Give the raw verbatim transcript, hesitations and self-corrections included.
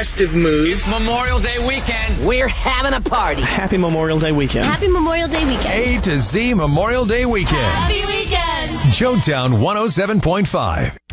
festive mood. It's Memorial Day weekend. We're having a party. Happy Memorial Day weekend. Happy Memorial Day weekend. A to Z Memorial Day weekend. Happy weekend. Joetown one oh seven point five.